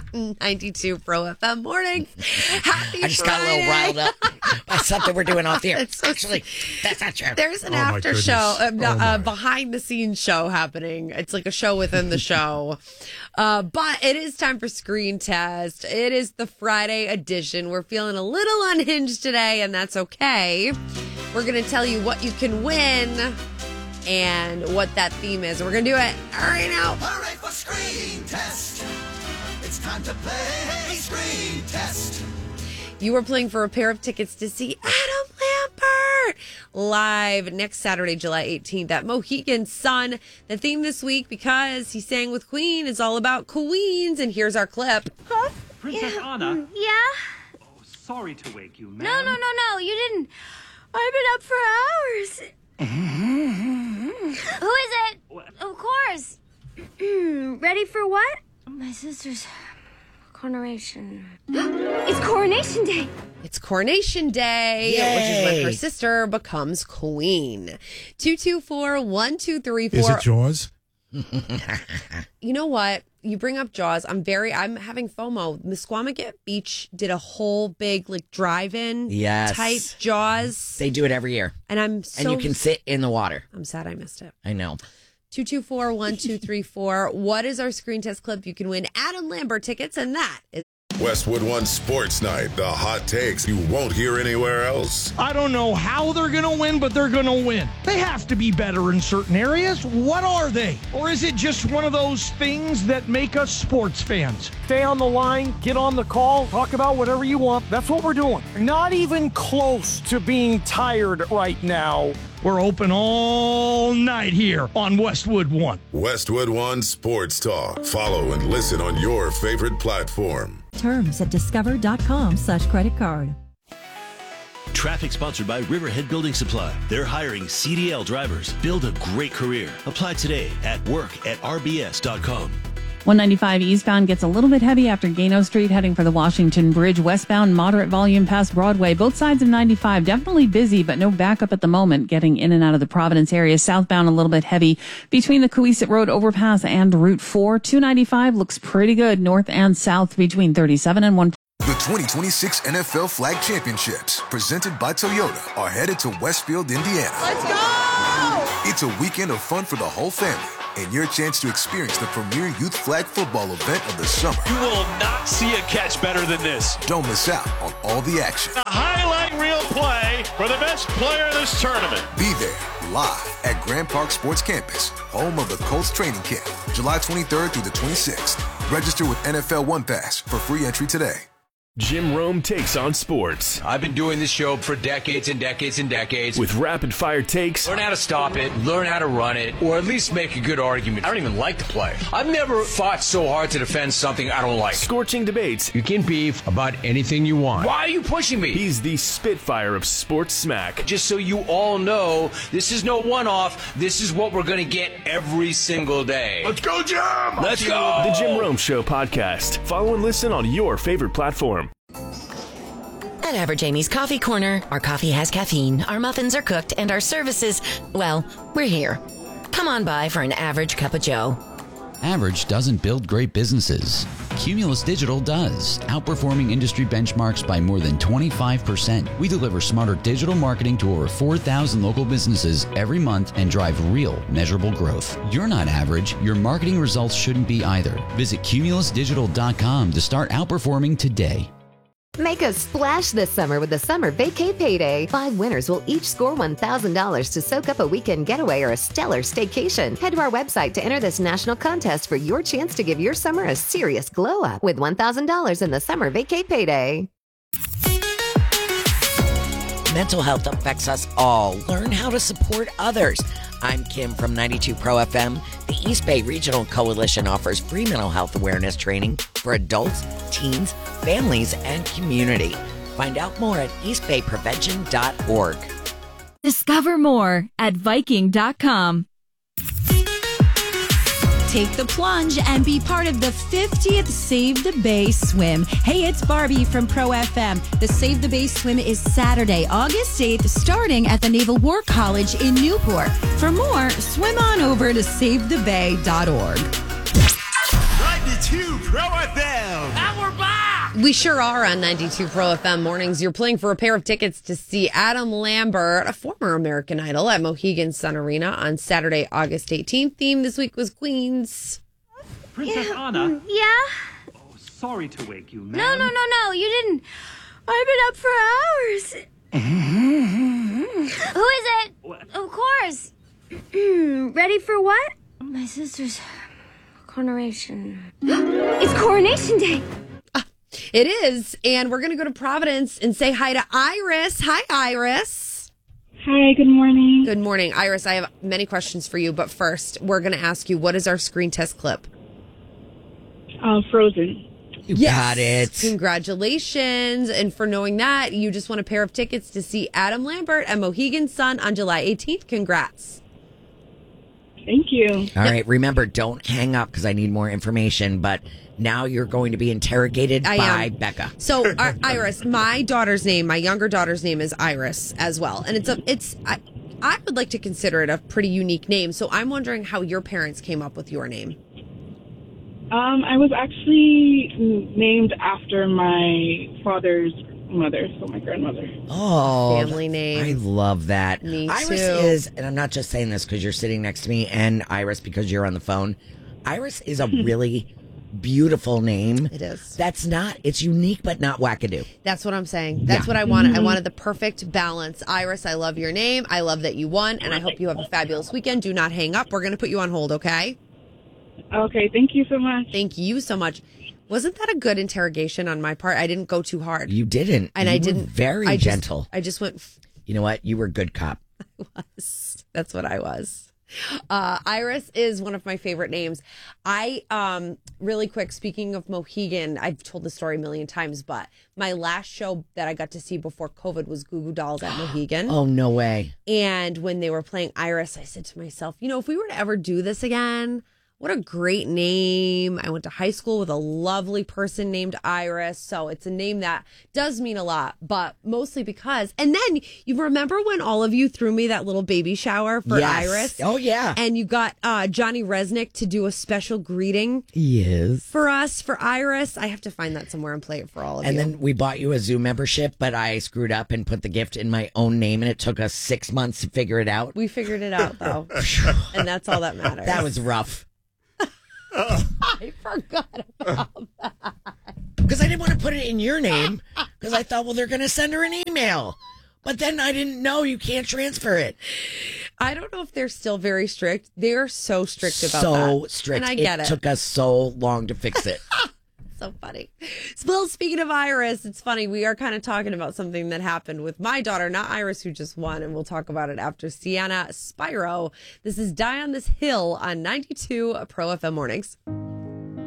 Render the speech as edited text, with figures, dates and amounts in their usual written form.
92 Pro FM morning. Happy I just Friday. got a little riled up by something we're doing off the air. So Actually, that's not true. There's an after show, behind the scenes show happening. It's like a show within the show. But it is time for Screen Test. It is the Friday edition. We're feeling a little unhinged today, and that's okay. We're going to tell you what you can win and what that theme is. We're going to do it right now. All right, for Screen Test. It's time to play Screen Test. You are playing for a pair of tickets to see Adam Lambert live next Saturday, July 18th at Mohegan Sun. The theme this week, because he sang with Queen, is all about queens. And here's our clip. Huh? Princess Anna? Yeah? Oh, sorry to wake you, ma'am. No, you didn't. I've been up for hours. Who is it? What? Of course. Ready for what? My sister's coronation. It's Coronation Day. It's Coronation Day, Yay. which is when her sister becomes queen. 224-1234. Is it Jaws? You know what? You bring up Jaws. I'm having FOMO. Misquamicut Beach did a whole big drive-in type Jaws. They do it every year. And And you can sit in the water. I'm sad I missed it. I know. 224-1234. What is our Screen Test clip? You can win Adam Lambert tickets, and that is Westwood One Sports Night. The hot takes you won't hear anywhere else. I don't know how they're going to win, but they're going to win. They have to be better in certain areas. What are they? Or is it just one of those things that make us sports fans? Stay on the line, get on the call, talk about whatever you want. That's what we're doing. Not even close to being tired right now. We're open all night here on Westwood One. Westwood One Sports Talk. Follow and listen on your favorite platform. Terms at discover.com/credit card. Traffic sponsored by Riverhead Building Supply. They're hiring CDL drivers. Build a great career. Apply today at work@rbs.com. 195 eastbound gets a little bit heavy after Gano Street, heading for the Washington Bridge. Westbound, moderate volume past Broadway. Both sides of 95 definitely busy, but no backup at the moment getting in and out of the Providence area. Southbound, a little bit heavy between the Coesit Road overpass and Route 4. 295 looks pretty good north and south between 37 and 1. The 2026 NFL Flag Championships, presented by Toyota, are headed to Westfield, Indiana. Let's go! It's a weekend of fun for the whole family, and your chance to experience the premier youth flag football event of the summer. You will not see a catch better than this. Don't miss out on all the action. A highlight reel play for the best player of this tournament. Be there, live at Grand Park Sports Campus, home of the Colts training camp, July 23rd through the 26th. Register with NFL One Pass for free entry today. Jim Rome takes on sports. I've been doing this show for decades and decades and decades. With rapid-fire takes. Learn how to stop it, learn how to run it, or at least make a good argument. I don't even like the play. I've never fought so hard to defend something I don't like. Scorching debates. You can beef about anything you want. Why are you pushing me? He's the Spitfire of sports smack. Just so you all know, this is no one-off. This is what we're going to get every single day. Let's go, Jim! Let's go! The Jim Rome Show podcast. Follow and listen on your favorite platform. At Average Amy's Coffee Corner, our coffee has caffeine, our muffins are cooked, and our services, well, we're here. Come on by for an average cup of joe. Average doesn't build great businesses. Cumulus Digital does, outperforming industry benchmarks by more than 25%. We deliver smarter digital marketing to over 4,000 local businesses every month and drive real, measurable growth. You're not average. Your marketing results shouldn't be either. Visit cumulusdigital.com to start outperforming today. Make a splash this summer with the Summer Vacay Payday. 5 winners will each score $1,000 to soak up a weekend getaway or a stellar staycation. Head to our website to enter this national contest for your chance to give your summer a serious glow up with $1,000 in the Summer Vacay Payday. Mental health affects us all. Learn how to support others. I'm Kim from 92 Pro FM. The East Bay Regional Coalition offers free mental health awareness training for adults, teens, families, and community. Find out more at eastbayprevention.org. Discover more at Viking.com. Take the plunge and be part of the 50th Save the Bay Swim. Hey, it's Barbie from Pro FM. The Save the Bay Swim is Saturday, August 8th, starting at the Naval War College in Newport. For more, swim on over to SaveTheBay.org. Ride the 92 Pro FM. And we're back. We sure are on 92 Pro FM mornings. You're playing for a pair of tickets to see Adam Lambert, a former American Idol, at Mohegan Sun Arena on Saturday, August 18th. Theme this week was Queens. Princess Anna? Yeah? Oh, sorry to wake you, ma'am. No, you didn't. I've been up for hours. Who is it? Of course. Ready for what? My sister's coronation. It's Coronation Day. It is, and we're going to go to Providence and say hi to Iris. Hi, Iris. Hi, good morning. Good morning. Iris, I have many questions for you, but first, we're going to ask you, what is our screen test clip? Frozen. You got it. Congratulations. And for knowing that, you just won a pair of tickets to see Adam Lambert at Mohegan Sun on July 18th. Congrats. Thank you. All right, remember, don't hang up because I need more information, but now you're going to be interrogated by Becca. So, Iris, my younger daughter's name is Iris as well. And I would like to consider it a pretty unique name. So I'm wondering how your parents came up with your name. I was actually named after my father's mother, so my grandmother. Oh, family name. I love that. Me Iris too. is, and I'm not just saying this because you're sitting next to me, and Iris because you're on the phone. Iris is a really beautiful name. It is. It's unique, but not wackadoo. That's what I'm saying. That's what I wanted. I wanted the perfect balance. Iris, I love your name. I love that you won, and I hope you have a fabulous weekend. Do not hang up. We're going to put you on hold, okay? Okay, thank you so much. Thank you so much. Wasn't that a good interrogation on my part? I didn't go too hard. You didn't. And I didn't. Very gentle. I just went. You know what? You were a good cop. I was. That's what I was. Iris is one of my favorite names. Really quick, speaking of Mohegan, I've told the story a million times, but my last show that I got to see before COVID was Goo Goo Dolls at Mohegan. Oh, no way. And when they were playing Iris, I said to myself, if we were to ever do this again, what a great name. I went to high school with a lovely person named Iris. So it's a name that does mean a lot, but mostly because. And then you remember when all of you threw me that little baby shower for Iris? Oh, yeah. And you got Johnny Resnick to do a special greeting Yes. for us, for Iris. I have to find that somewhere and play it for all of you. And then we bought you a Zoom membership, but I screwed up and put the gift in my own name, and it took us 6 months to figure it out. We figured it out, though. And that's all that matters. That was rough. I forgot about that. Because I didn't want to put it in your name, because I thought, well, they're going to send her an email. But then I didn't know you can't transfer it. I don't know if they're still very strict. They're so strict about that. So strict. And I get it. It took us so long to fix it. So funny. Well, speaking of Iris, it's funny. We are kind of talking about something that happened with my daughter, not Iris, who just won, and we'll talk about it after Sienna Spyro. This is Die on This Hill on 92 Pro FM Mornings.